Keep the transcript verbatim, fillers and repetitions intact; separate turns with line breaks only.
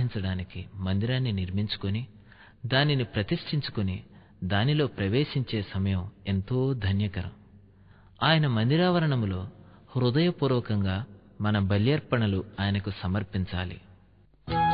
ఆరాధించడానికి మందిరాన్ని నిర్మించుకొని దానిని ప్రతిష్ఠించుకొని దానిలో ప్రవేశించే సమయం ఎంతో ధన్యకరం. ఆయన మందిరావరణములో హృదయపూర్వకంగా మన బల్యర్పణలు ఆయనకు సమర్పించాలి.